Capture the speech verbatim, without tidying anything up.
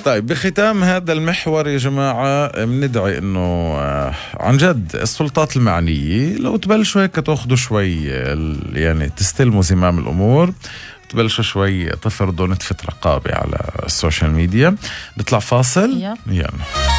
طيب بختام هذا المحور يا جماعة بندعي انه عن جد السلطات المعنية لو تبلشوا هيك تاخذوا شوي يعني تستلموا زمام الامور، تبلشوا شوي تفرضوا نتفة رقابة على السوشيال ميديا. نطلع فاصل. يلا. يلا.